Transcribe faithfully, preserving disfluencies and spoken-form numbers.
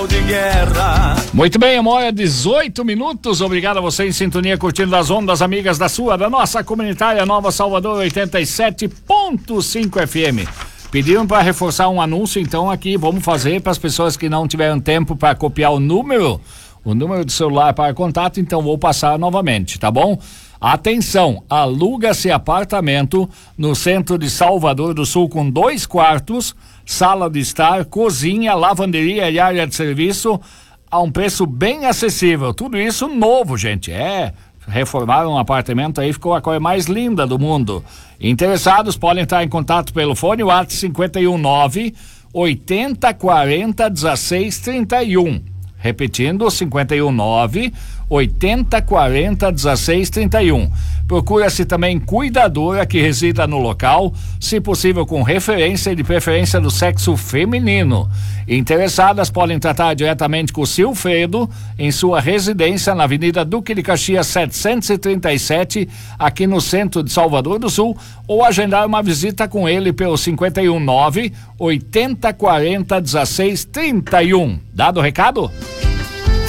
De guerra. Muito bem, amor, dezoito minutos. Obrigado a você em sintonia, curtindo as ondas amigas da sua, da nossa comunitária Nova Salvador oitenta e sete ponto cinco F M. Pediram para reforçar um anúncio, então aqui vamos fazer para as pessoas que não tiveram tempo para copiar o número, o número do celular para contato, então vou passar novamente, tá bom? Atenção, aluga-se apartamento no centro de Salvador do Sul com dois quartos, sala de estar, cozinha, lavanderia e área de serviço a um preço bem acessível. Tudo isso novo, gente. É, reformaram um apartamento aí, ficou a coisa mais linda do mundo. Interessados podem entrar em contato pelo fone WhatsApp cinquenta e um nove, oitenta, quarenta, dezesseis, trinta e um. Repetindo, cinquenta e um nove, oitenta, quarenta, dezesseis, trinta e um. Procura-se também cuidadora que resida no local, se possível com referência e de preferência do sexo feminino. Interessadas podem tratar diretamente com o Silfredo em sua residência na Avenida Duque de Caxias setecentos e trinta e sete, aqui no centro de Salvador do Sul, ou agendar uma visita com ele pelo cinquenta e um nove, oitenta, quarenta, dezesseis, trinta e um. Dado o recado?